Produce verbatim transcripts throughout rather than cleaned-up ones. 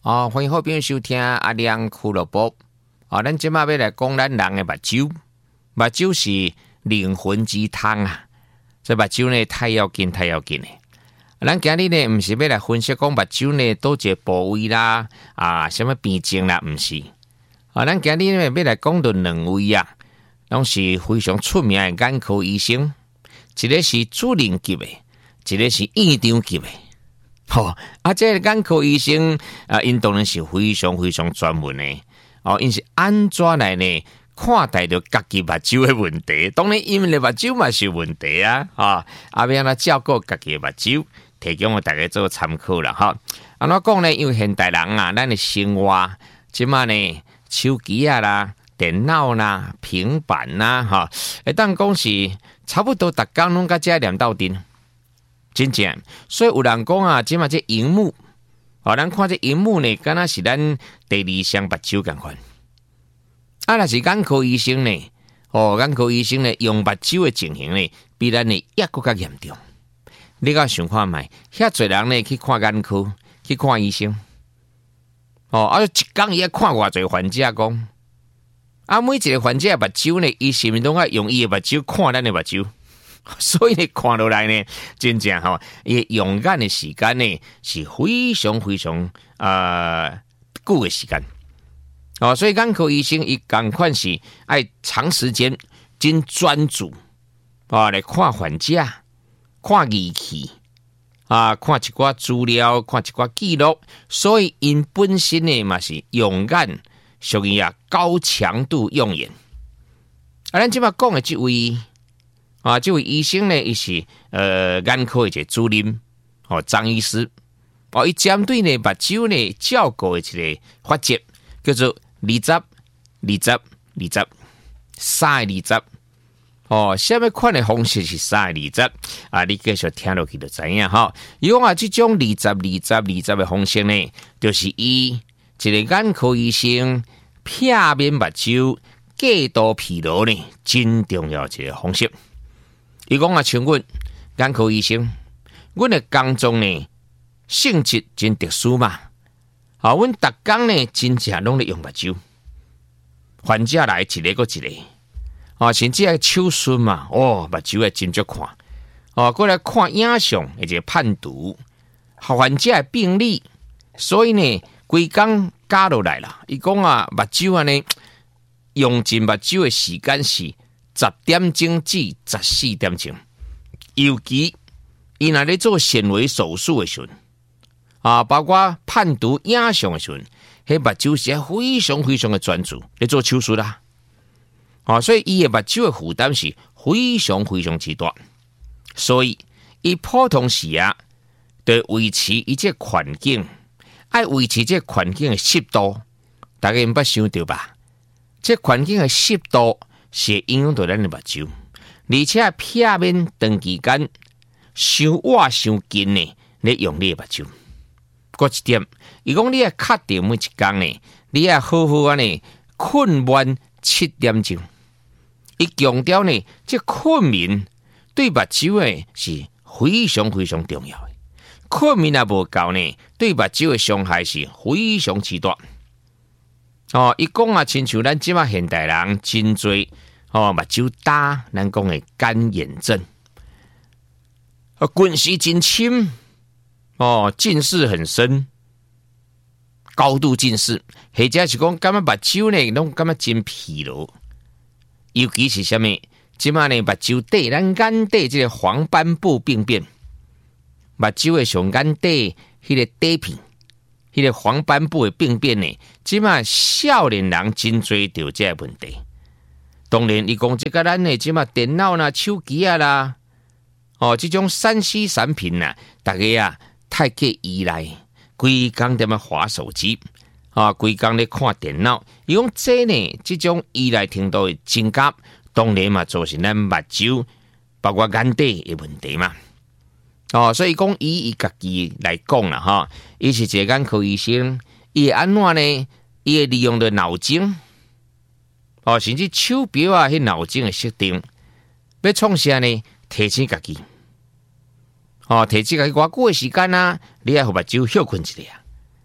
哦，欢迎好朋友收听阿亮俱乐部。哦，咱今麦要来讲咱人的目睭，目睭是灵魂之汤啊！这目睭呢，太要紧，太要紧的。咱今日呢，唔是要来分析讲目睭呢，多一个部位啦，啊，什么病症啦，唔是。啊，咱今日呢，要来讲到两位啊，拢是非常出名的眼科医生，一个是主任级的，一个是院长级的。哦，啊，这个眼科医生啊，因当然是非常非常专门的。哦，因是安怎来呢？看待着家己目睭的问题，当然因为目睭嘛是问题啊，啊，啊，要安怎照顾家己的目睭，提供我大家做参考啦，哈。安怎讲呢？因为现代人啊，咱的生活即马呢，手机啊啦、电脑啦、平板啦，哈，会当讲是差不多逐工拢甲遮念斗阵。真正，所以有人讲啊，即马这荧幕，哦，咱看这荧幕呢，敢若是咱第二双目睭共款。啊，若是眼科医生呢，哦，眼科医生呢，用目睭的情形呢，比咱呢抑搁较严重。你甲想看觅，遐侪人呢去看眼科，去看医生，哦，啊，一工伊要看偌侪患者讲，啊，每一个患者目睭呢，伊是毋是拢爱用伊的目睭看咱的目睭？所以呢，看落来呢，真正吼，伊用眼的时间呢是非常非常呃久的时间哦。所以眼科医生伊共款是爱长时间真专注啊来看患者、看仪器啊、看一寡资料、看一寡记录，所以因本身呢嘛是用眼属于啊高强度用眼。啊，咱即马讲的这位。啊，这位医生呢，伊是呃眼科的一个主任哦，张医师哦，伊针对呢目睭呢照顾的一个法则叫做二十、二十、二十、三二十哦，什么款的方式是三二十啊？你继续听落去就知影哈。伊讲啊，这种二十、二十、二十的方式呢，就是以一个眼科医生片面目睭过度疲劳呢，真重要一个方式。伊讲啊，像阮眼科医生，阮的工作呢性质真特殊嘛。啊，阮逐工呢真正拢咧用目睭，患者来一个过一个，啊，甚至系手术嘛，哦，目睭会真足看，哦，过来看影像，或者判读，患者的病理，所以呢，规工加落来啦。伊讲啊，目睭啊呢，用尽目睭的时间是。十点钟至十四点钟，尤其伊若咧做显微手术的时阵，啊，包括判读影像的时阵，迄目睭是非常非常的专注咧做手术啦。啊，所以伊的目睭的负担是非常非常之大，所以伊普通时啊，得维持伊这环境，爱维持这环境的湿度，大家毋捌想到吧？这环境的湿度。是影响到咱的目睭，而且片面长期间伤挖伤紧呢，你用你的目睭。过一点，伊讲你要确定每一工呢，你要好好安尼困眠七点钟。伊强调呢，这困眠对目睭诶是非常非常重要的。困眠也无够呢，对目睭的伤害是非常之大。哦，伊讲啊，亲像咱即马现代人真侪哦，目睭大，咱讲的干眼症，啊，近视真深，哦，近视很深，高度近视，或者是讲感觉目睭呢，拢感觉真疲劳，尤其是啥物？即马呢，目睭底咱眼底这个黄斑部病变，目睭的上眼底迄个底片。迄个黄斑部的病变呢，即马少年人真侪着这个问题。当然，伊讲即个咱呢，即马电脑啦、手机啊啦，哦，这种三 C 产品呐、啊，大家啊太过依赖，规工在那滑手机啊，规工咧看电脑。伊讲这呢，这种依赖程度的增加，当然嘛，造成咱目睭包括眼底的问题嘛。哦，所以讲以伊家己来讲啦，哈，伊是一个眼科医生，伊会安怎呢？伊会利用着脑筋，哦，甚至手表啊，迄脑筋的设定，要创啥呢？提醒家己，哦，提醒家己偌久的时间啊，你爱互目睭休困一下。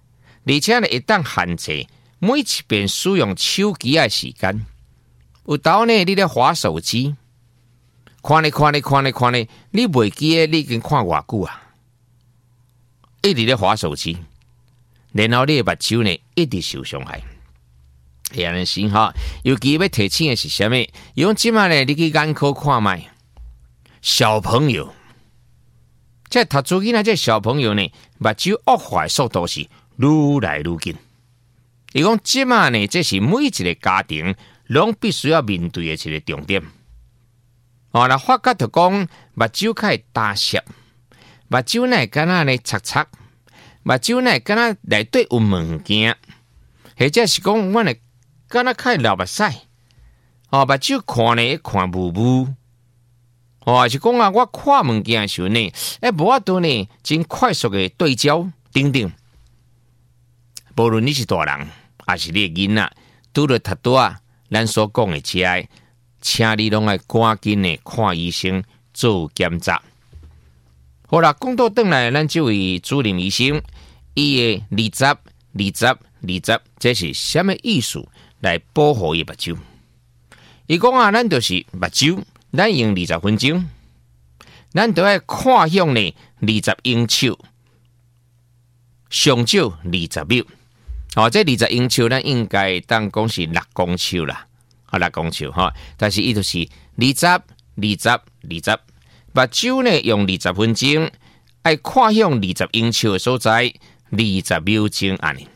而且呢，一旦限制每一遍使用手机的时间。有时候呢，你咧滑手机，看咧看咧看咧看咧，你袂记诶，你已经看偌久啊？一直咧滑手机，然后你诶目睭呢一直受伤害。系安尼先哈，尤其要提醒的是啥物？用即马呢，你去眼科看卖，小朋友，即读书囡仔，即小朋友呢，目睭恶化速度是愈来愈紧。伊讲即马呢，这是每一个家庭拢必须要面对的一个重点。哦，那发觉就讲目睭较会打涩，目睭呢敢若呢擦擦，目睭呢敢若内底有物件，或者是讲我呢敢若较会流目屎。哦，目睭看呢看雾雾。哦，是讲啊，我看物件的时候呢，诶，无法度呢真快速的对焦等等。无论你是大人，还是你的囡仔，拄着拄多啊，咱所讲的这些，请你拢爱赶紧的看医生做检查。好啦，讲到转来，咱这位主任医生，伊的二十、二十、二十，这是什么意思？来保护伊目睭。伊讲啊，咱就是目睭，咱用二十分钟，咱都要看向呢二十英尺，上少二十秒。哦，这二十英尺，咱应该当讲是六公尺啦，啊六公尺哈。但是伊就是二十、二十、二十，目睭呢用二十分钟，爱看向二十英尺的所在，二十秒钟安尼。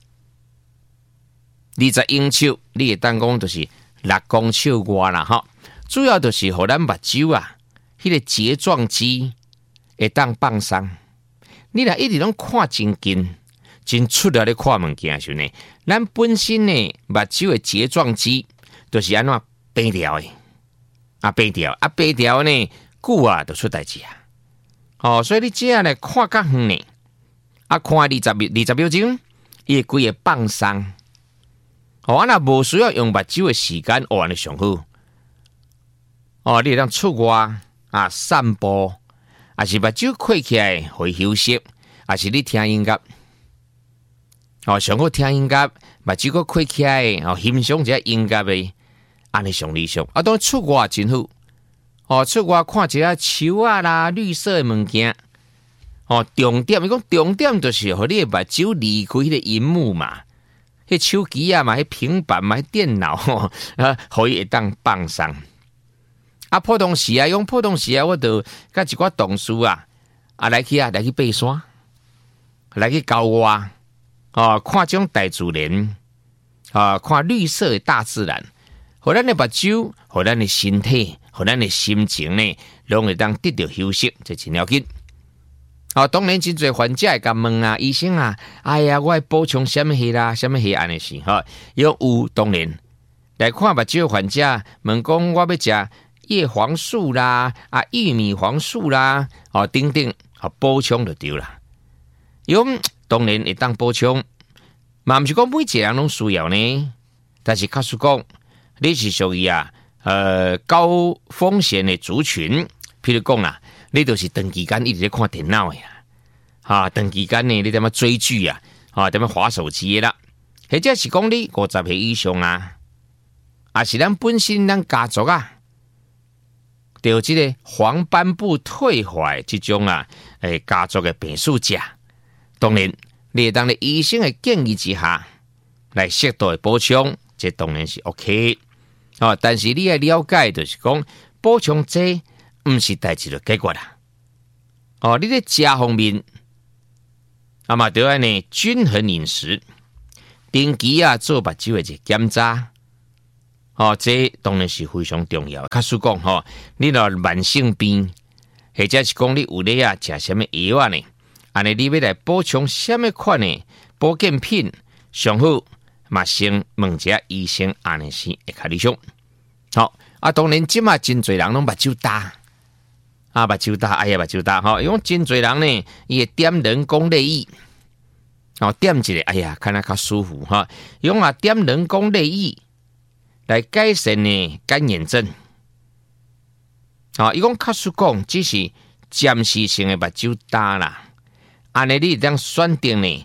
二十英尺，你会当讲就是六公尺外啦哈。主要就是互咱目睭啊，迄、那个睫状肌会当放松。你若一直拢看真近。真出来咧看物件的时候呢，咱本身呢目睭的睫状肌就是安怎平调的，啊平调啊平调呢，久啊就出代志啊。哦，所以你这样来看较远呢，啊看二十秒二十秒钟，伊会规个放松。哦，啊若无需要用目睭的时间，哦安尼上好。哦，你当出外啊散步，啊是目睭开起来会休息，啊是你听音乐。哦，上好听音乐，目睭个开起来，哦，欣赏一下音乐呗，安尼上理想。啊，当出外真好，哦，出外看一下树啊啦，绿色的物件。哦，重点，伊讲重点就是互你的目睭离开迄个荧幕嘛，迄手机啊嘛，迄平板嘛，迄电脑，吼，啊，互伊会当放松。啊，普通时啊，用普通时啊，我就甲一寡同事啊，啊来去啊，来去爬山，来去郊外。哦，看这种大自然，啊，看绿色的大自然，互咱的目睭，互咱的身体，互咱的心情呢，拢会当得到休息，这真要紧。哦，当然真侪患者会甲问啊，医生啊，哎呀，我要补充什么血啦，什么血安尼是哈？有有当然来看目睭患者问讲，我要食叶黄素啦，啊，玉米黄素啦，哦，等等，啊，补充就对啦。有。当然会当补充，嘛毋是讲每一个人拢需要呢。但是假使讲你是属于啊，呃高风险的族群，譬如讲啦，你就是长期间一直在看电脑的呀，啊，长期间呢你在么追剧啊，啊，在么滑手机的啦，或者是讲你五十岁以上啊，啊是咱本身咱家族啊，就这个黄斑部退化这种啊，诶家族的病史者。当然，你会当咧医生的建议之下，来适度的补充，这当然是 OK。哦，但是你要了解，就是讲补充这不是代志就解决啦。哦，你在食方面，啊嘛，对安呢均衡饮食，定期啊做目睭的一个检查。哦，这当然是非常重要。假使讲吼，你若慢性病，或者是讲你有咧啊食什么药啊呢？安尼，你要来补充什么款的保健品？上好，嘛先问一下医生，安尼是会较理想。好啊，当然即马真侪人拢目睭大，啊目睭大，哎呀目睭大吼，因为真侪人呢，伊会点人工泪液，哦点一个，哎呀，看来较舒服哈。用啊点人工泪液来改善呢干眼症。啊，伊讲假使讲只是暂时性的目睭大啦。安尼你当选定呢，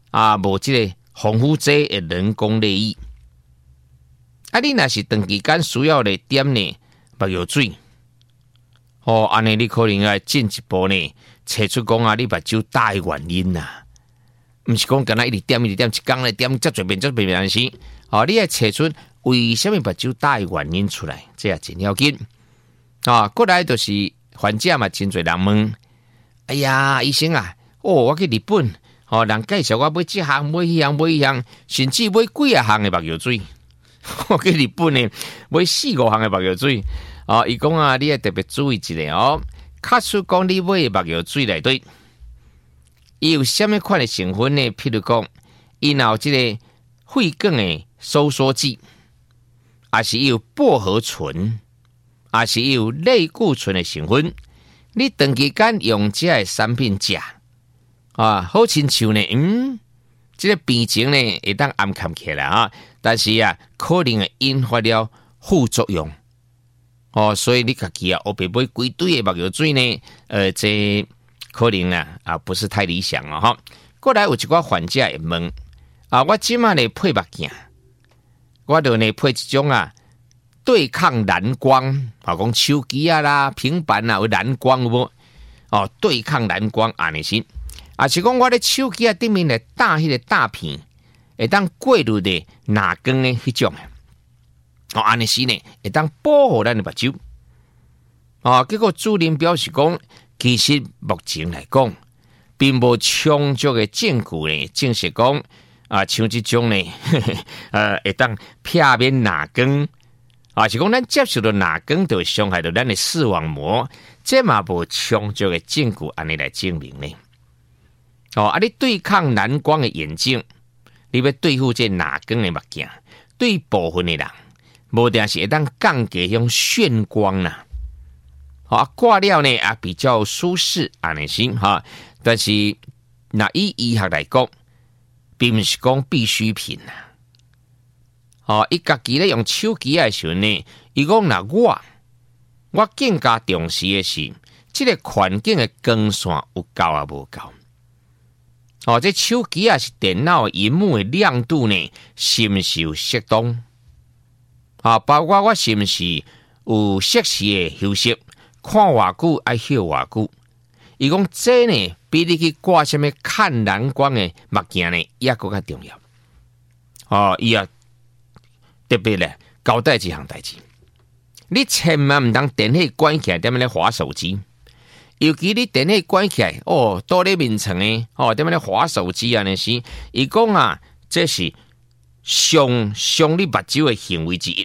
啊，无这个防腐剂的人工泪液。啊，你若是长期间需要来点呢目药水，哦，安尼你可能要进一步呢，找出讲啊，你目睭大的原因呐、啊，毋是讲干那一直点一直点，一工来点，遮侪遍遮侪遍是，哦，你要找出为什么目睭大的原因出来，这也真要紧啊。过来就是患者嘛，真侪人问，哎呀，医生啊，哦，我去日本，哦，人介绍我买这项，买迄项，买迄项，甚至买几啊项的目药水。我去日本呢，买四五项的目药水，哦，伊讲啊，你要特别注意一下哦。假使讲你买的目药水内底，伊有什么款的成分呢？譬如讲，伊有这个血管的收缩剂，还是有薄荷醇，还是有类固醇的成分。你长期间用这个产品食啊，好亲像呢，嗯。这个病情呢会当暗藏起来啊，但是啊，可能会引发了副作用哦，所以你家己啊，我别买几堆的目药水呢，呃，这可能啊啊不是太理想了哈。过来有一寡患者会问啊，我即马呢配目镜，我就呢配一种啊对抗蓝光，啊讲手机啊啦、平板啊有蓝光有无？哦，对抗蓝光安尼先。啊，是讲我咧手机啊顶面咧打迄个大片，会当过滤的哪光的迄种哦，安尼是呢，会当保护咱的目睭。哦，结果主任表示讲，其实目前来讲，并无充足的证据呢，证实讲啊，像这种呢，呵呵呃，会当片面哪光，啊，是讲咱接受到哪光就会伤害到咱的视网膜，这嘛无充足的证据安尼来证明呢。哦，啊！你对抗蓝光的眼镜，你要对付这哪光的目镜，对部分的人，无定是会当降低用眩光啦。好、啊，挂了呢啊比较舒适安尼先哈，但是那以医学来讲，并不是讲必需品呐。哦，伊家己咧用手机的时候呢，伊讲那我我更加重视的是，这个环境的光线有够啊无够。哦，这手机啊是电脑荧幕的亮度呢，是不是有适当？啊，包括我是不是有适时的休息，看偌久爱休偌久。伊讲这呢，比你去挂什么看蓝光的目镜呢，也更加重要。哦，伊啊特别咧交代一项代志，你千万唔当电器关起来，踮咧滑手机。尤其你电器关起来，哦，倒咧面床诶，哦，踮咧滑手机啊，那是，伊讲啊，这是伤伤你目睭诶行为之一。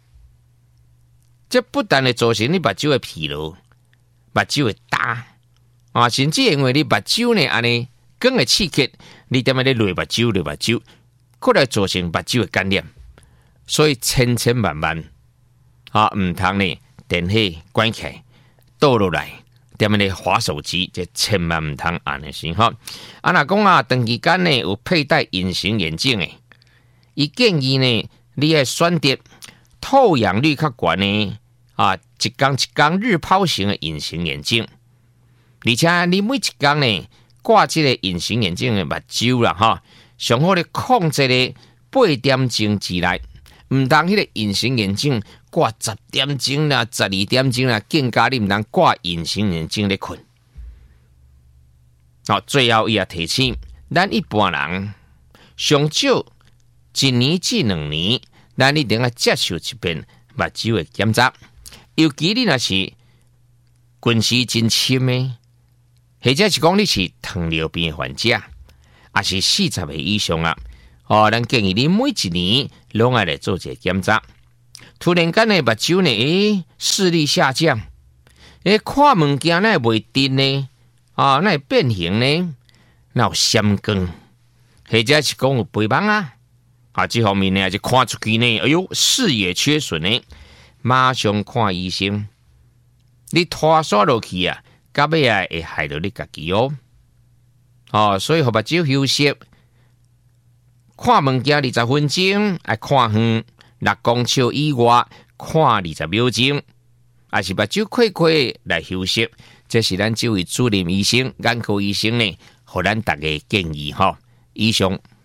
这不但会造成你目睭诶疲劳，目睭会大啊，甚至因为你目睭呢安尼光诶刺激，你踮咧泪目睭泪目睭，可能造成目睭诶感染。所以千千万万啊，唔通呢电器关起来，倒落来。踮咧滑手机，这千万唔通安尼先哈。啊，若讲啊，长期间呢有佩戴隐形眼镜诶，伊建议呢，你要选择透氧率较悬呢，啊，一缸一缸日抛型的隐形眼镜，而且你每一缸呢挂这个隐形眼镜的目睭啦哈，上好咧控制咧八点钟之内，唔当迄个隐形眼镜。挂十点钟啦，十二点钟啦，更加你唔通挂隐形眼镜咧困。好，最后伊也提醒，咱一般人上少一年至两年，咱一定要接受一遍目睭的检查。尤其你若是近视真深的，或者是讲你是糖尿病的患者，也是四十岁以上啊，哦，咱建议你每一年拢爱来做一个检查。突然间呢，目睭呢，诶，视力下降，诶，看物件呢袂定呢，啊，那会变形呢，那有闪光，或者是讲有肥盲啊，啊，这方面呢，就看出去呢，哎呦，视野缺损呢，马上看医生。你拖刷落去啊，到尾啊会害到你家己哦。哦，所以互目睭休息，看物件二十分钟，爱看远。六公尺以外看二十秒钟，还是目睭开开来休息，这是咱这位主任医生、眼科医生呢，互咱大家建议哈。 以上